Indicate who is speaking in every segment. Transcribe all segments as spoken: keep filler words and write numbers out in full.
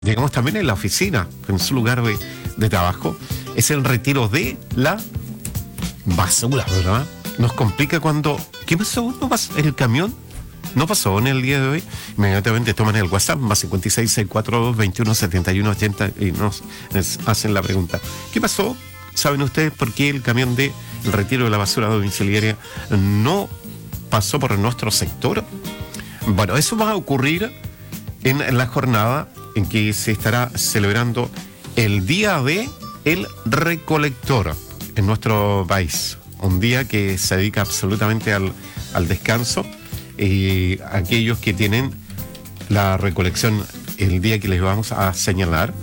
Speaker 1: digamos también en la oficina, en su lugar de, de trabajo, es el retiro de la basura, ¿verdad? Nos complica cuando, ¿qué pasó? ¿No pasó? ¿El camión? No pasó en el día de hoy. Inmediatamente toman el WhatsApp, más cincuenta y seis, seiscientos cuarenta y dos, veintiuno setenta y uno ochenta, y nos, nos hacen la pregunta. ¿Qué pasó? ¿Saben ustedes por qué el camión de el retiro de la basura domiciliaria no pasó por nuestro sector? Bueno, eso va a ocurrir en, en la jornada en que se estará celebrando el Día de el Recolector en nuestro país. Un día que se dedica absolutamente al, al descanso. Y aquellos que tienen la recolección el día que les vamos a señalar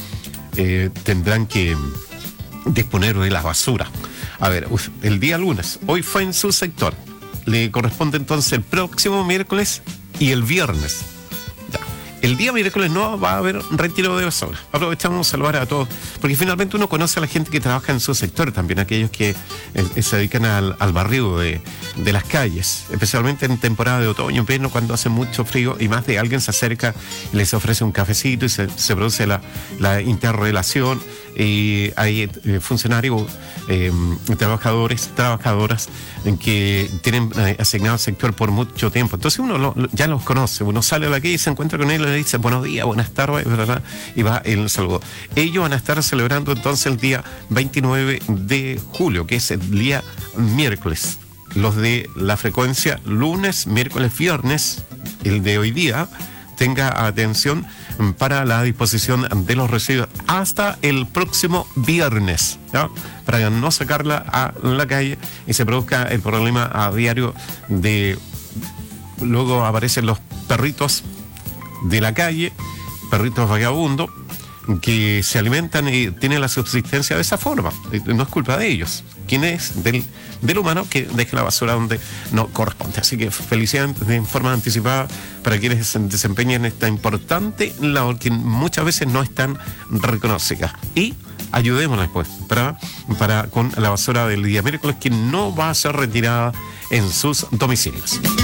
Speaker 1: eh, tendrán que disponer de la basura. A ver, el día lunes, hoy fue en su sector, le corresponde entonces el próximo miércoles y el viernes. Ya. El día miércoles no va a haber retiro de basura. Aprovechamos a saludar a todos, porque finalmente uno conoce a la gente que trabaja en su sector, también aquellos que eh, se dedican al, al barrido de, de las calles, especialmente en temporada de otoño, invierno, cuando hace mucho frío y más de alguien se acerca y les ofrece un cafecito y se, se produce la, la interrelación. Y hay eh, funcionarios, eh, trabajadores, trabajadoras en que tienen eh, asignado sector por mucho tiempo. Entonces uno lo, lo, ya los conoce, uno sale a la calle y se encuentra con él y le dice buenos días, buenas tardes, ¿verdad? Y va el saludo. Ellos van a estar celebrando entonces el día veintinueve de julio, que es el día miércoles. Los de la frecuencia lunes, miércoles, viernes, el de hoy día, tenga atención para la disposición de los residuos hasta el próximo viernes, ¿no? Para no sacarla a la calle y se produzca el problema a diario de luego aparecen los perritos de la calle, perritos vagabundos que se alimentan y tienen la subsistencia de esa forma. No es culpa de ellos. ¿Quién es? Del, del humano que deje la basura donde no corresponde. Así que felicidades en forma anticipada para quienes desempeñan esta importante labor que muchas veces no es tan reconocida. Y ayudémosles pues para, para con la basura del día miércoles, que no va a ser retirada en sus domicilios.